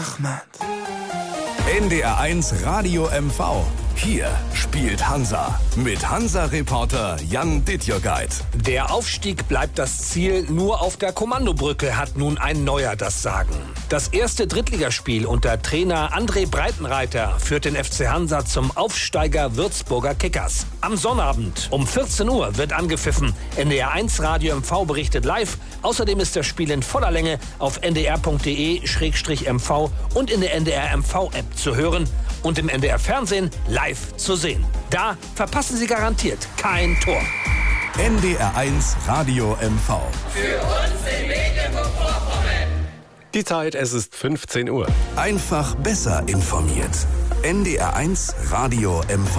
Ahmad. NDR1 Radio MV. Hier spielt Hansa mit Hansa-Reporter Jan Dittjörgeit. Der Aufstieg bleibt das Ziel, nur auf der Kommandobrücke hat nun ein Neuer das Sagen. Das erste Drittligaspiel unter Trainer André Breitenreiter führt den FC Hansa zum Aufsteiger Würzburger Kickers. Am Sonnabend um 14 Uhr wird angepfiffen. NDR1 Radio MV berichtet live. Außerdem ist das Spiel in voller Länge auf ndr.de/mv und in der NDR MV-App zu hören und im NDR-Fernsehen live zu sehen. Da verpassen Sie garantiert kein Tor. NDR1 Radio MV. Für uns in Mecklenburg-Vorpommern. Die Zeit, es ist 15 Uhr. Einfach besser informiert. NDR1 Radio MV.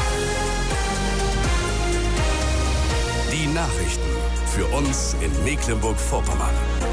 Die Nachrichten für uns in Mecklenburg-Vorpommern.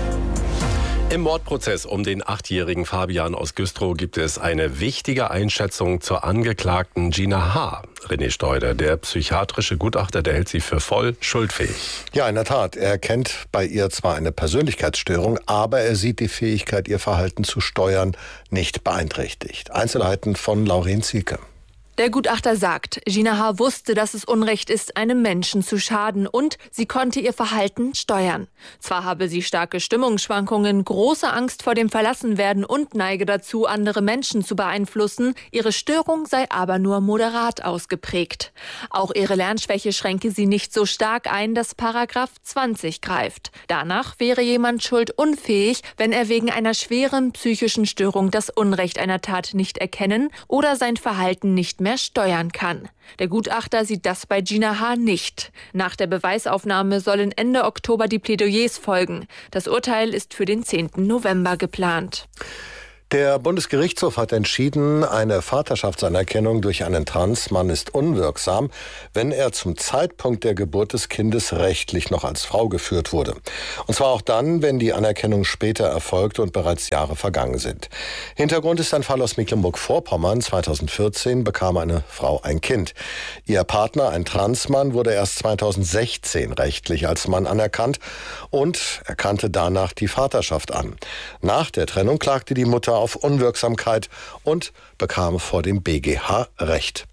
Im Mordprozess um den 8-jährigen Fabian aus Güstrow gibt es eine wichtige Einschätzung zur Angeklagten Gina H. René Steuder, der psychiatrische Gutachter, der hält sie für voll schuldfähig. Ja, in der Tat. Er erkennt bei ihr zwar eine Persönlichkeitsstörung, aber er sieht die Fähigkeit, ihr Verhalten zu steuern, nicht beeinträchtigt. Einzelheiten von Lauren Zielke. Der Gutachter sagt, Gina H. wusste, dass es Unrecht ist, einem Menschen zu schaden und sie konnte ihr Verhalten steuern. Zwar habe sie starke Stimmungsschwankungen, große Angst vor dem Verlassenwerden und neige dazu, andere Menschen zu beeinflussen, ihre Störung sei aber nur moderat ausgeprägt. Auch ihre Lernschwäche schränke sie nicht so stark ein, dass Paragraph 20 greift. Danach wäre jemand schuldunfähig, wenn er wegen einer schweren psychischen Störung das Unrecht einer Tat nicht erkennen oder sein Verhalten nicht mehr steuern kann. Der Gutachter sieht das bei Gina H. nicht. Nach der Beweisaufnahme sollen Ende Oktober die Plädoyers folgen. Das Urteil ist für den 10. November geplant. Der Bundesgerichtshof hat entschieden, eine Vaterschaftsanerkennung durch einen Transmann ist unwirksam, wenn er zum Zeitpunkt der Geburt des Kindes rechtlich noch als Frau geführt wurde. Und zwar auch dann, wenn die Anerkennung später erfolgte und bereits Jahre vergangen sind. Hintergrund ist ein Fall aus Mecklenburg-Vorpommern. 2014 bekam eine Frau ein Kind. Ihr Partner, ein Transmann, wurde erst 2016 rechtlich als Mann anerkannt und erkannte danach die Vaterschaft an. Nach der Trennung klagte die Mutter auf Unwirksamkeit und bekam vor dem BGH Recht.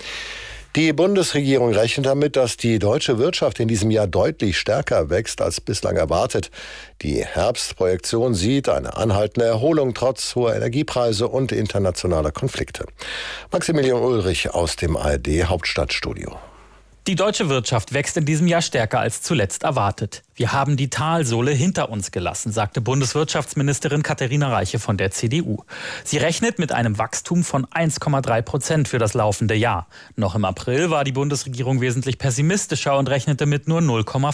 Die Bundesregierung rechnet damit, dass die deutsche Wirtschaft in diesem Jahr deutlich stärker wächst als bislang erwartet. Die Herbstprojektion sieht eine anhaltende Erholung trotz hoher Energiepreise und internationaler Konflikte. Maximilian Ulrich aus dem ARD-Hauptstadtstudio. Die deutsche Wirtschaft wächst in diesem Jahr stärker als zuletzt erwartet. Wir haben die Talsohle hinter uns gelassen, sagte Bundeswirtschaftsministerin Katharina Reiche von der CDU. Sie rechnet mit einem Wachstum von 1,3% für das laufende Jahr. Noch im April war die Bundesregierung wesentlich pessimistischer und rechnete mit nur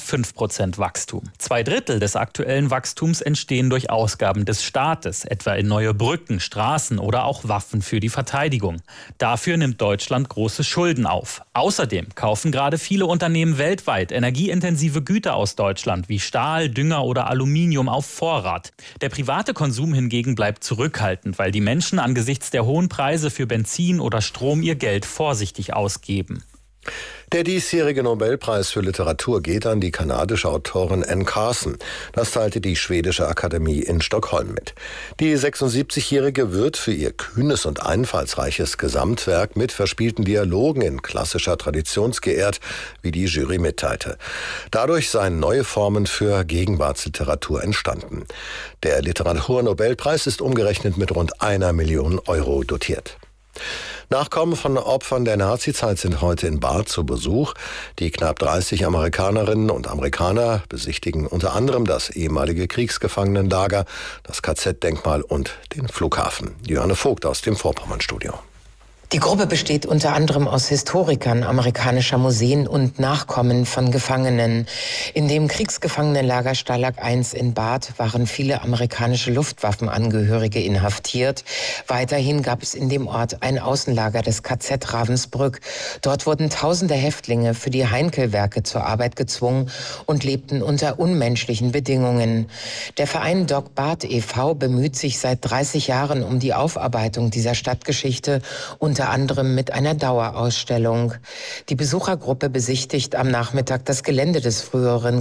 0,5% Wachstum. 2/3 des aktuellen Wachstums entstehen durch Ausgaben des Staates, etwa in neue Brücken, Straßen oder auch Waffen für die Verteidigung. Dafür nimmt Deutschland große Schulden auf. Außerdem kaufen gerade viele Unternehmen weltweit energieintensive Güter aus Deutschland wie Stahl, Dünger oder Aluminium auf Vorrat. Der private Konsum hingegen bleibt zurückhaltend, weil die Menschen angesichts der hohen Preise für Benzin oder Strom ihr Geld vorsichtig ausgeben. Der diesjährige Nobelpreis für Literatur geht an die kanadische Autorin Anne Carson. Das teilte die Schwedische Akademie in Stockholm mit. Die 76-Jährige wird für ihr kühnes und einfallsreiches Gesamtwerk mit verspielten Dialogen in klassischer Tradition geehrt, wie die Jury mitteilte. Dadurch seien neue Formen für Gegenwartsliteratur entstanden. Der Literaturnobelpreis ist umgerechnet mit rund 1 Million Euro dotiert. Nachkommen von Opfern der Nazizeit sind heute in Barth zu Besuch. Die knapp 30 Amerikanerinnen und Amerikaner besichtigen unter anderem das ehemalige Kriegsgefangenenlager, das KZ-Denkmal und den Flughafen. Johanne Vogt aus dem Vorpommern-Studio. Die Gruppe besteht unter anderem aus Historikern amerikanischer Museen und Nachkommen von Gefangenen. In dem Kriegsgefangenenlager Stalag I in Barth waren viele amerikanische Luftwaffenangehörige inhaftiert. Weiterhin gab es in dem Ort ein Außenlager des KZ Ravensbrück. Dort wurden tausende Häftlinge für die Heinkel-Werke zur Arbeit gezwungen und lebten unter unmenschlichen Bedingungen. Der Verein Doc Barth e.V. bemüht sich seit 30 Jahren um die Aufarbeitung dieser Stadtgeschichte, unter anderem mit einer Dauerausstellung. Die Besuchergruppe besichtigt am Nachmittag das Gelände des früheren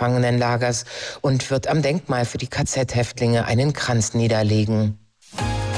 Kriegsgefangenenlagers und wird am Denkmal für die KZ-Häftlinge einen Kranz niederlegen.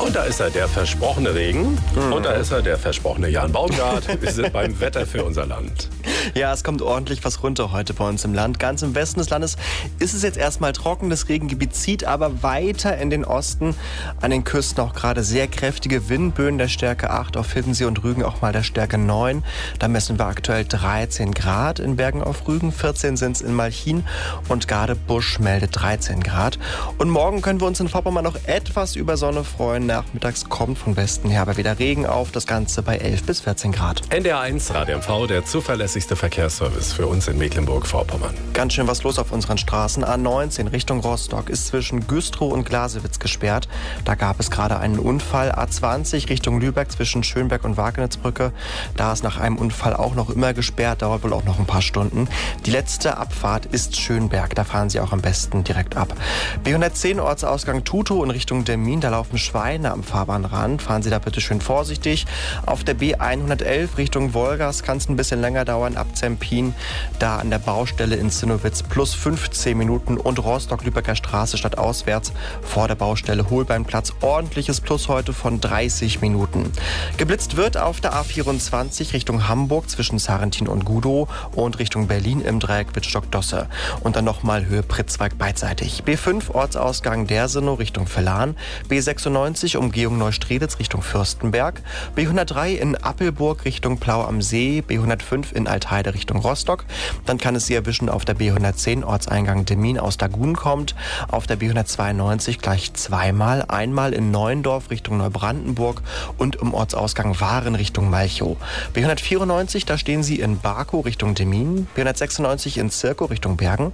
Und da ist er, der versprochene Regen. Und da ist er, der versprochene Jan Baumgart. Wir sind beim Wetter für unser Land. Ja, es kommt ordentlich was runter heute bei uns im Land. Ganz im Westen des Landes ist es jetzt erstmal trocken. Das Regengebiet zieht aber weiter in den Osten. An den Küsten auch gerade sehr kräftige Windböen der Stärke 8. Auf Hiddensee und Rügen auch mal der Stärke 9. Da messen wir aktuell 13 Grad in Bergen auf Rügen. 14 sind es in Malchin und Gadebusch meldet 13 Grad. Und morgen können wir uns in Vorpommern noch etwas über Sonne freuen. Nachmittags kommt von Westen her aber wieder Regen auf. Das Ganze bei 11 bis 14 Grad. NDR 1 Radio MV, der zuverlässigste Verkehrsservice für uns in Mecklenburg-Vorpommern. Ganz schön was los auf unseren Straßen. A19 Richtung Rostock ist zwischen Güstrow und Glasewitz gesperrt. Da gab es gerade einen Unfall. A20 Richtung Lübeck zwischen Schönberg und Wagenitzbrücke. Da ist nach einem Unfall auch noch immer gesperrt. Dauert wohl auch noch ein paar Stunden. Die letzte Abfahrt ist Schönberg. Da fahren Sie auch am besten direkt ab. B110 Ortsausgang Tutow in Richtung Demmin. Da laufen Schweine am Fahrbahnrand. Fahren Sie da bitte schön vorsichtig. Auf der B111 Richtung Wolgast kann es ein bisschen länger dauern. Ab Zempin, da an der Baustelle in Zinnowitz plus 15 Minuten. Und Rostock-Lübecker Straße stadtauswärts vor der Baustelle Holbeinplatz. Ordentliches Plus heute von 30 Minuten. Geblitzt wird auf der A24 Richtung Hamburg zwischen Sarrentin und Gudow und Richtung Berlin im Dreieck Wittstock-Dosse. Und dann nochmal Höhe Pritzwalk beidseitig. B5 Ortsausgang Dersenow Richtung Verlan. B96 Umgehung Neustrelitz Richtung Fürstenberg. B103 in Appelburg Richtung Plau am See. B105 in Altheide Richtung Rostock. Dann kann es Sie erwischen auf der B110 Ortseingang Demmin aus Dagun kommt. Auf der B192 gleich zweimal. Einmal in Neuendorf Richtung Neubrandenburg und im Ortsausgang Waren Richtung Malchow. B194, da stehen Sie in Barkow Richtung Demmin. B196 in Zirkow Richtung Bergen.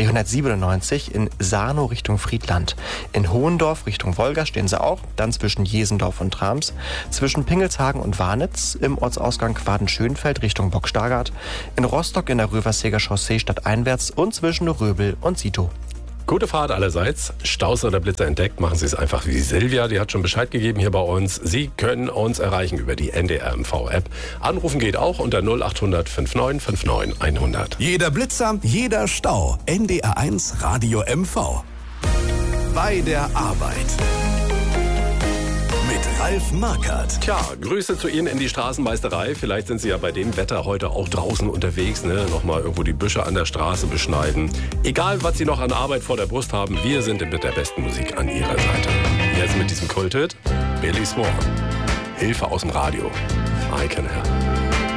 B197 in Sarnow Richtung Friedland. In Hohendorf Richtung Wolgast stehen Sie auch. Dann zwischen Jesendorf und Trams. Zwischen Pingelshagen und Warnitz. Im Ortsausgang Quaden-Schönfeld Richtung Bockstargard. In Rostock in der Röverseger Chaussee stadteinwärts und zwischen Röbel und Sito. Gute Fahrt allerseits. Staus oder Blitzer entdeckt, machen Sie es einfach wie Silvia. Die hat schon Bescheid gegeben hier bei uns. Sie können uns erreichen über die NDR MV-App. Anrufen geht auch unter 0800 59 59 100. Jeder Blitzer, jeder Stau. NDR 1 Radio MV. Bei der Arbeit. Mit Ralf Markert. Tja, Grüße zu Ihnen in die Straßenmeisterei. Vielleicht sind Sie ja bei dem Wetter heute auch draußen unterwegs, ne? Nochmal irgendwo die Büsche an der Straße beschneiden. Egal, was Sie noch an Arbeit vor der Brust haben, wir sind mit der besten Musik an Ihrer Seite. Jetzt mit diesem Kulthit, Billy Swan. Hilfe aus dem Radio. I can help.